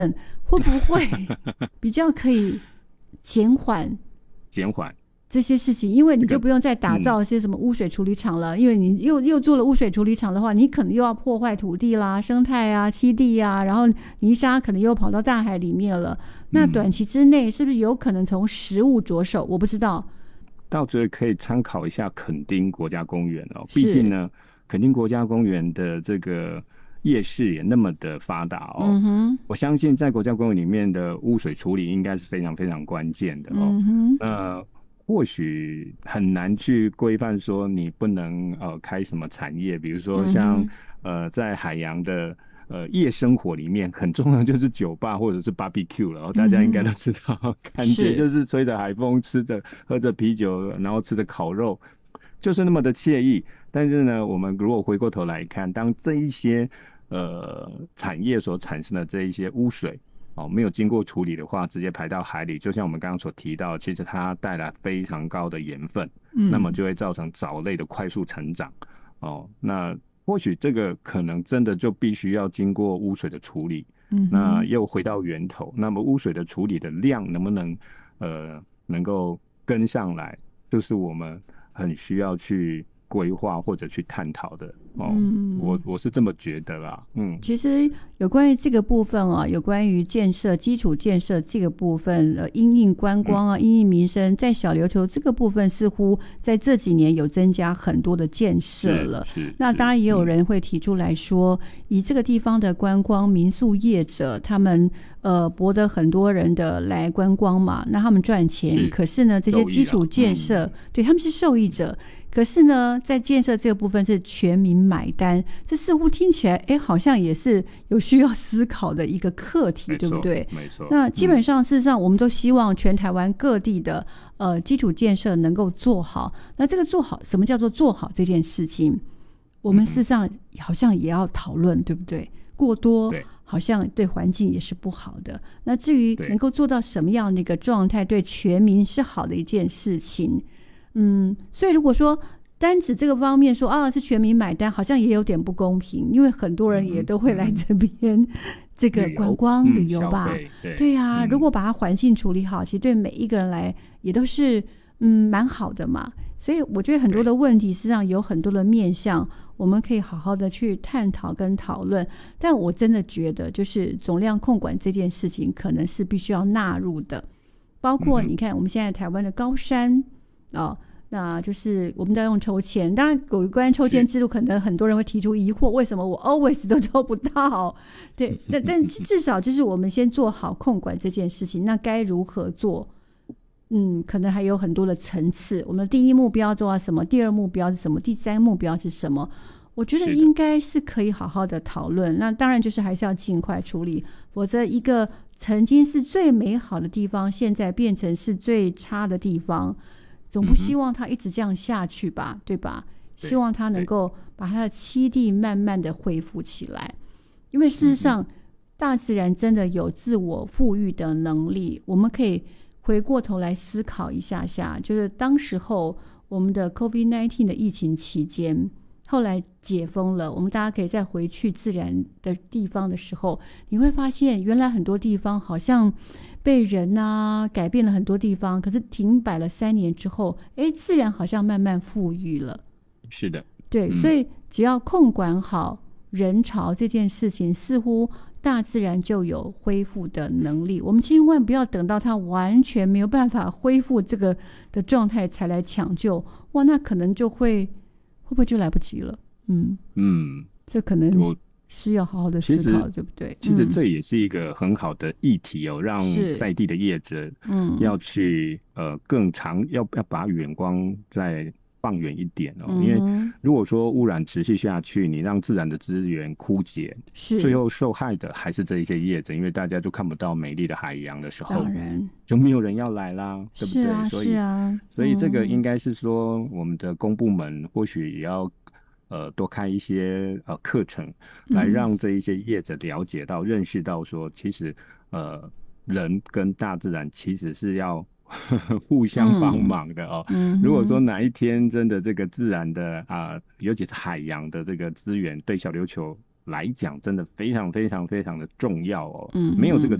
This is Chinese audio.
会不会比较可以减缓这些事情？因为你就不用再打造一些什么污水处理厂了，因为你又做了污水处理厂的话，你可能又要破坏土地啦、生态啊、栖地啊，然后泥沙可能又跑到大海里面了。那短期之内是不是有可能从食物着手？我不知道。 到这可以参考一下垦丁国家公园哦，毕竟呢，垦丁国家公园的这个夜市也那么的发达哦。我相信在国家公园里面的污水处理应该是非常非常关键的哦。那或许很难去规范说你不能开什么产业，比如说像在海洋的夜生活里面很重要就是酒吧或者是 barbecue 了，大家应该都知道，感觉就是吹着海风，喝着啤酒，然后吃着烤肉，就是那么的惬意。但是呢，我们如果回过头来看，当这一些产业所产生的这一些污水没有经过处理的话，直接排到海里，就像我们刚刚所提到，其实它带来非常高的盐分，那么就会造成藻类的快速成长那或许这个可能真的就必须要经过污水的处理，那又回到源头，那么污水的处理的量能不能能够跟上来，就是我们很需要去规划或者去探讨的我是这么觉得啦。 其实有关于这个部分有关于基础建设这个部分，因应观光因应民生，在小琉球这个部分似乎在这几年有增加很多的建设了。那当然也有人会提出来说，以这个地方的观光民宿业者，他们博得很多人的来观光嘛，那他们赚钱，可是呢，这些基础建设对他们是受益者。可是呢，在建设这个部分是全民买单，这似乎听起来好像也是有需要思考的一个课题，对不对？ 没错。 那基本上事实上我们都希望全台湾各地的基础建设能够做好。那这个做好，什么叫做做好这件事情，我们事实上好像也要讨论，对不对？过多好像对环境也是不好的。那至于能够做到什么样的一个状态，对全民是好的一件事情。所以如果说单指这个方面说是全民买单，好像也有点不公平，因为很多人也都会来这边这个观光旅游吧。对啊，如果把它环境处理好，其实对每一个人来也都是蛮好的嘛。所以我觉得很多的问题实际上有很多的面向，我们可以好好的去探讨跟讨论。但我真的觉得就是总量控管这件事情可能是必须要纳入的，包括你看我们现在台湾的高山那就是我们在用抽签，当然有关抽签制度可能很多人会提出疑惑，为什么我 always 都抽不到？对，但至少就是我们先做好控管这件事情，那该如何做？可能还有很多的层次。我们的第一目标做到什么？第二目标是什么？第三目标是什么？我觉得应该是可以好好的讨论。那当然就是还是要尽快处理，否则一个曾经是最美好的地方，现在变成是最差的地方。总不希望它一直这样下去吧，对吧？希望它能够把它的栖地慢慢的恢复起来，因为事实上大自然真的有自我富裕的能力。我们可以回过头来思考一下下，就是当时候我们的 COVID-19 的疫情期间，后来解封了，我们大家可以再回去自然的地方的时候，你会发现原来很多地方好像被人改变了很多地方，可是停摆了3年之后，自然好像慢慢富裕了。 是的， 对，所以只要控管好人潮这件事情，似乎大自然就有恢复的能力。我们千万不要等到它完全没有办法恢复这个的状态才来抢救，哇，那可能会不会就来不及了？这可能是要好好的思考，对不对？ 其实这也是一个很好的议题让在地的业者要去更长，要把眼光再放远一点因为如果说污染持续下去，你让自然的资源枯竭，最后受害的还是这一些业者，因为大家就看不到美丽的海洋的时候， 当然就没有人要来啦，对不对？所以这个应该是说我们的公部门或许也要多开一些课程，来让这一些业者了解到、认识到说，其实人跟大自然其实是要互相帮忙的如果说哪一天真的这个自然的尤其是海洋的这个资源对小琉球来讲，真的非常非常非常的重要哦。没有这个